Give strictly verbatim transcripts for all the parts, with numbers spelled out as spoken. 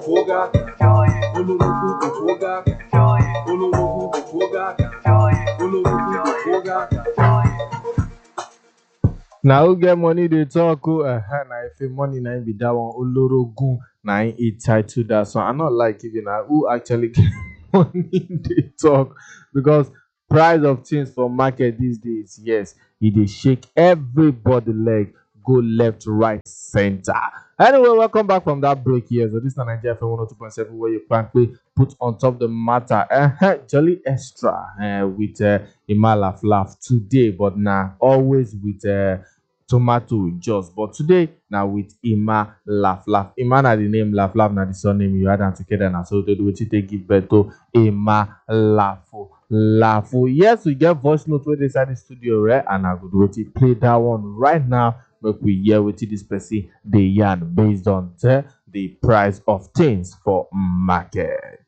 Ofoga, Olorogun Ofoga, Olorogun Ofoga, Olorogun Ofoga. Now who get money they talk oh uh, now if money na be that one Olorogun na it title that song. I not like even now who actually get money they talk because price of things for market these days, yes, it dey shake everybody leg, go left, right, center. Anyway, welcome back from that break here. So this is Nigeria F M one oh two point seven where you frankly put on top the matter. Uh, Jolly Extra uh, with uh, Ima Laugh Laugh today, but now always with uh, Tomato Just. But today now with Ima Laugh Laugh. Ima na the name, Laugh Laugh na the surname. You add them together now, so they do what you take give birth to Ima Laugh Laugh. Yes, we get voice note where they inside the studio, right? And I would wait to play that one right now. Make we hear what this person they yarn based on uh, the price of things for market.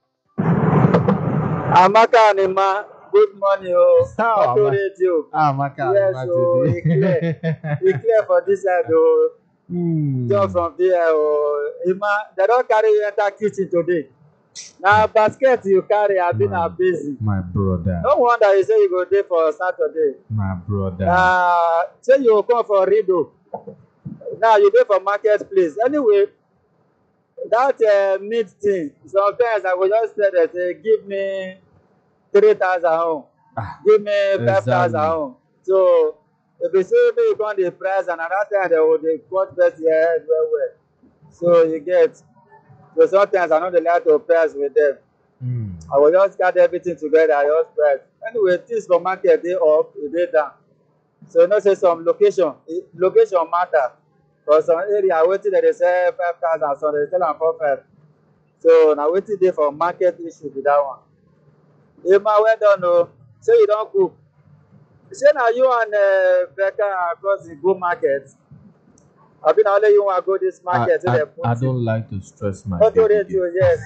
Amaka and Emma, good morning, oh. How, Auto radio. Ah, Maka, Yes, oh, it clear. It clear for this side, oh. Hmm. Just from there, oh. Emma, they don't carry you enter kitchen today. Now, basket you carry, I've been My- a busy. My brother, No wonder you say you go there for Saturday. my brother. Uh, say you go come for Rido. Now you there for marketplace. Anyway, that uh, meat thing, sometimes I will just tell them, say, give me three thousand home. Ah, Give me five thousand exactly. home. So, if you say me you come the price and another time they will dey cut best your head well well. So you get, so sometimes I know they like to price with them. Hmm. I will just gather everything together, I just price. Anyway, things for market they up, e dey down. So you know say some location, e- location matter. For some area, wetin dem dey sell five thousand, some dey sell am four five. So na wetin dey for market issue be that one. Emma, well done o. Say you don cook. Say na you and uh, Becca across the go market. Abi na only you wan go this I, market wey I, dem put I you? don't like to stress my Auto baby radio, girl. yes.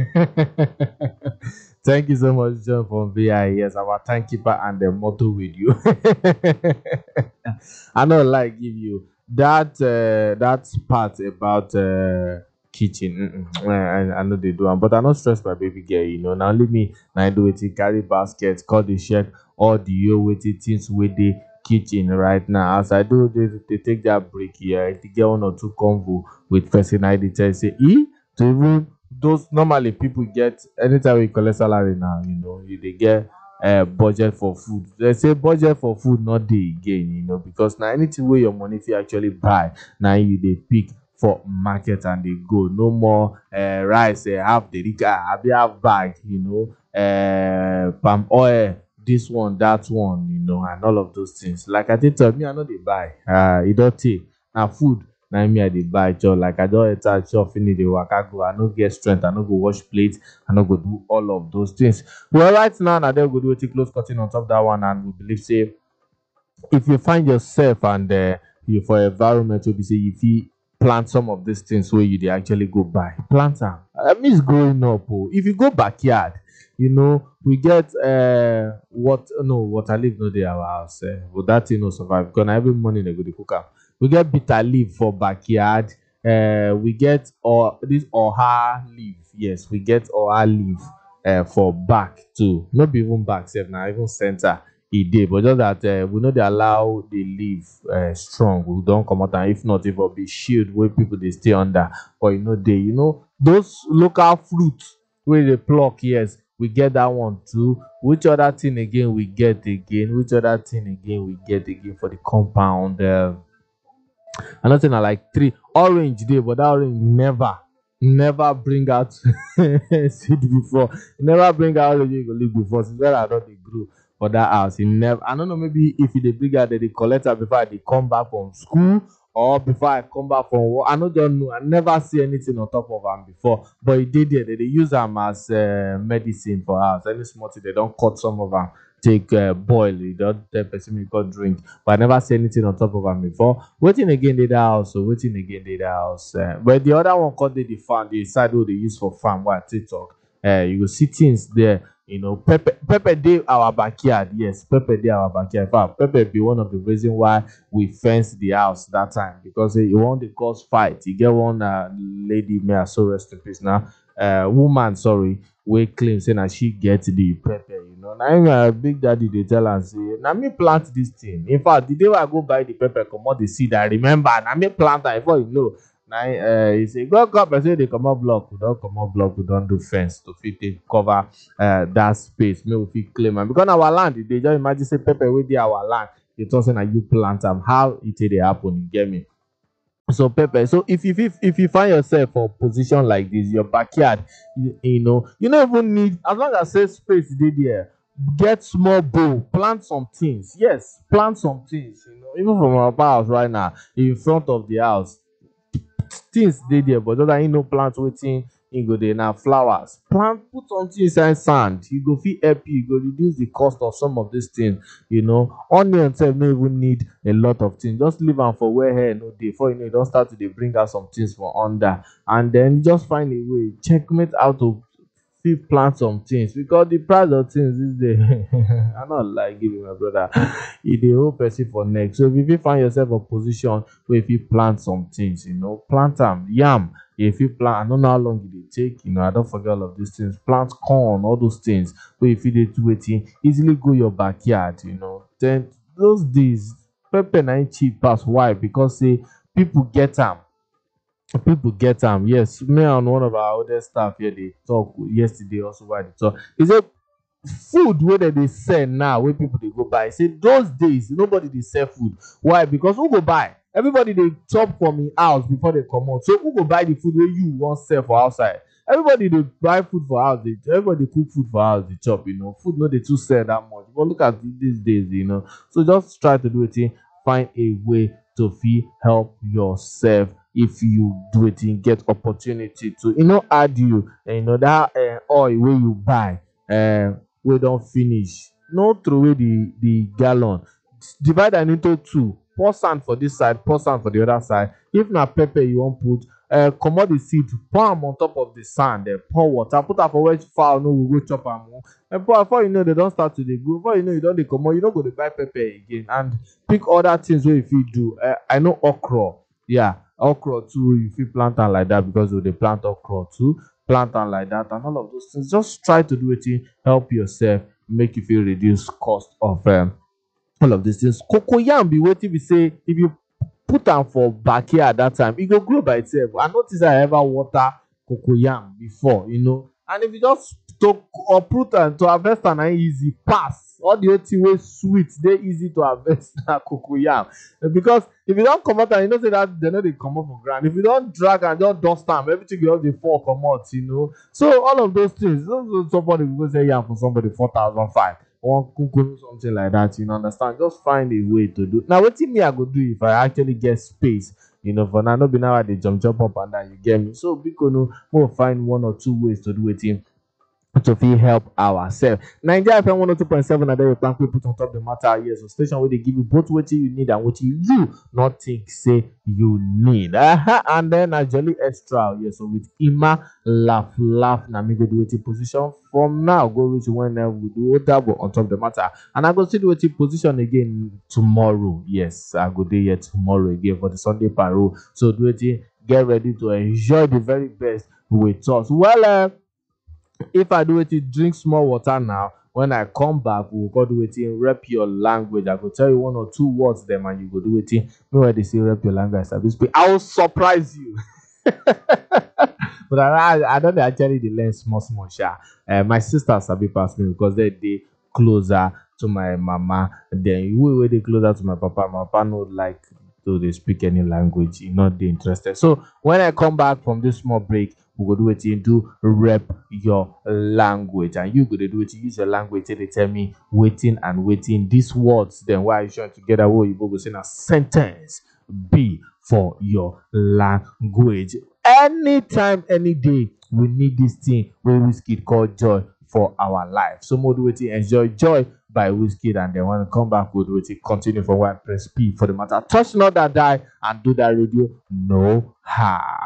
Thank you so much, John, from V I. Yes, our timekeeper and the motto with you. I don't like give you that uh, that part about uh, kitchen. Mm-mm. I, I know they do, am, but I not stress my baby girl. You know, now leave me. Now I do it. Carry basket, call the check, all the yo waiting things with the kitchen right now. As I do, they, they take that break here. They get one or two convo with person I did tell say, e to even those normally people get anytime we collect salary now, you know, you they get uh, budget for food. They say budget for food not dey again, you know, because now anything where your money if you actually buy, now you they pick for market and they go. No more uh, rice, uh, half the rica, have half bag, you know, uh, palm oil, this one, that one, you know, and all of those things. Like I did tell me, I know they buy. Uh, it don't take now food. Now me I dey buy job like I don't enter shop finish the waka go. I no get strength. I no go wash plates. I no go do all of those things. Well, right now, now they go do a close cutting on top of that one, and we believe say if you find yourself and uh, you for environment will be say if you plant some of these things where you dey actually go buy plant them. I mean it's growing up. Oh. If you go backyard, you know we get uh what no water leaf no dey our house. Uh, but that thing no survive because na every morning they go dey cook am. We get bitter leaf for backyard. Uh, we get or this oha leaf. Yes, we get oha leaf uh, for back too. Not be even back, sef, now even center e dey. But just that uh, we know they allow the leaf uh, strong. We don't come out and if not, it will be shield where people they stay under. But you know they, you know those local fruits where they pluck. Yes, we get that one too. Which other thing again we get again? Which other thing again we get again for the compound? Uh, Another thing I like three orange day, but that orange never, never bring out seed before. It never bring out orange you go leave before. Since when I don't they grow for that house, it never. I don't know maybe if they bring out they collect am before they come back from school or before I come back from work. I no don't know. I never see anything on top of them before, but it did there. They, they use them as uh, medicine for us. Any small thing they don't cut some of them. Take uh, boil, you don't tell person make God drink. But I never see anything on top of them before. Waiting again did that house, so waiting again did that house. Uh, but the other one called the farm, the side where they use for farm, what TikTok. Uh, you go see things there You know, pepper pepper dey our backyard. Yes, pepper dey our backyard. In fact, pepper be one of the reason why we fence the house that time because e wan dey cause fight. E get one uh, lady, may I so rest in peace now, uh, woman sorry, wey claim say na she get the pepper. You know, na him uh, big daddy dey tell am say na me plant this thing. In fact, the day wey I go buy the pepper comot the seed, I remember na me plant am. Before you know, na uh, he say go come person dey comot block. We don comot block. We don do fence to fit take cover uh, that space. Make we fit claim am because na our land. E dey just imagine say pepper wey dey our land. You talk say na you plant am. How e take dey happen? You get me? So pepper. So if you if, if you find yourself for position like this, your backyard, you, you know, you don't even need, as long as say space dey there, get small bowl, plant some things. Yes, plant some things. You know, even from our house right now, in front of the house, things dey there, but other you know plant wetin e go dey na flowers. Plant, put something inside sand. You go fit help you. You go reduce the cost of some of these things. You know, onion sef no even need a lot of things. Just leave am for where hair no dey. Before you know, you don start to dey bring out some things for under, and then just find a way. Checkmate how to fit plant some things because the price of things these days, I not like giving my brother. E dey hold person for neck. So if you find yourself a position where if you plant some things, you know, plant am, yam. If you plant, I don't know how long it dey take. You know, I don't forget all of these things. Plant corn, all those things. Where if you dey do wetin, easily go your backyard. You know, then those days pepper na cheap pass. Why? Because say people get am. People get am. Yes, me and one of our oldest staff here dey talk yesterday also while they talk. He said food wey dem dey sell now wey people dey go buy. Say those days nobody dey sell food. Why? Because who go buy? Everybody dey chop from im house before they comot. So who go buy the food wey you wan sell for outside? Everybody dey buy food for house. Dey everybody cook food for house dey chop. You know, food no dey too sell that much. But look at these days. You know, so just try to do wetin, find a way to fit help yourself. If you do it, you get opportunity to, you know, add you, and you know that uh, oil wey you buy, uh, we don't finish. No throw away the the gallon. Divide am into two. Pour sand for this side, pour sand for the other side. If na pepper you want put, uh, comot the seed, pour am on top of the sand, uh, pour water, put am for where fowl no go go chop am. And before you know, they don't start to dey grow. Before you know, you don't dey comot. You don't go to buy pepper again and pick other things wey you fit do. Uh, I know okra. Yeah. Okra too, you fit plant am like that because they plant okra too, plant am like that, and all of those things. Just try to do it, help yourself, make you feel reduce cost of um, all of these things. Cocoyam be wetin be say if you put am for backyard that time, e go grow by itself. I notice I ever water cocoyam before, you know, and if you just to uproot and to harvest am na easy pass. All the other thing wey sweet dey easy to harvest na cocoyam, because if you don comot am, you know say that they no dey comot for ground. If you don drag and just dust am, everything go just dey fall comot, you know. So all of those things, somebody go sell yam for somebody four thousand five, one kukuru something like that. You know, understand? Just find a way to do. Now wetin me I go do if I actually get space? You know, for now, no be now I dey jump jump up and down. You get me? So because no, we'll find one or two ways to do it in to fit help ourselves. Nigeria F M one oh two point seven, and then you plan we put on top the matter. Yes, so station where they give you both what you need and what you do not think say you need. Uh-huh. And then a jolly extra. Yes, so with Ima laugh laugh na me go do it position from now. Go reach when uh, we do double on top the matter. And I go see do it position again tomorrow. Yes, I go there yet tomorrow again for the Sunday parole. So do it, get ready to enjoy the very best with us. Well, uh, if I do it, drink small water now. When I come back, we'll go do it in rep your language. I will tell you one or two words them and you go do it in. No where they say rep your language. I will surprise you. But I, I don't actually the learn small small share. Uh, my sister Sabi pass me because they they closer to my mama. Then we were they closer to my papa. My papa not like to they speak any language. He not they interested. So when I come back from this small break, we go do it in do rep your language, and you go to do it. Use your language till they tell me waiting and waiting. These words, then why you showing together? What you go say a sentence be for your language. Anytime, any day, we need this thing we Wizkid called joy for our life. So more do it, enjoy joy by Wizkid, and then when we come back, we'll do it, continue for one press P for the matter. Touch not that die and do that radio no ha.